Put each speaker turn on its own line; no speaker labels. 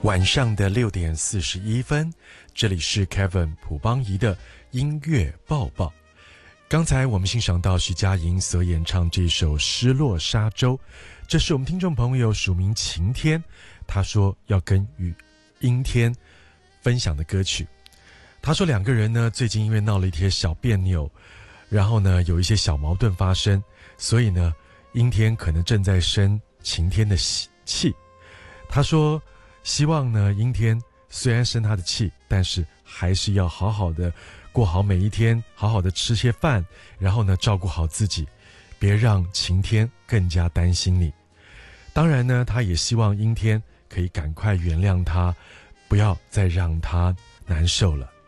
晚上的6:41，这里是 Kevin 朴邦仪的音乐报报。刚才我们欣赏到徐佳莹所演唱这首《失落沙洲》，这是我们听众朋友署名晴天，他说要跟阴天分享的歌曲。他说两个人呢最近因为闹了一些小别扭，然后呢有一些小矛盾发生，所以呢阴天可能正在生晴天的气。他说希望呢阴天虽然生他的气，但是还是要好好的过好每一天，好好的吃些饭，然后呢照顾好自己，别让晴天更加担心你。当然呢他也希望阴天可以赶快原谅他，不要再让他难受了。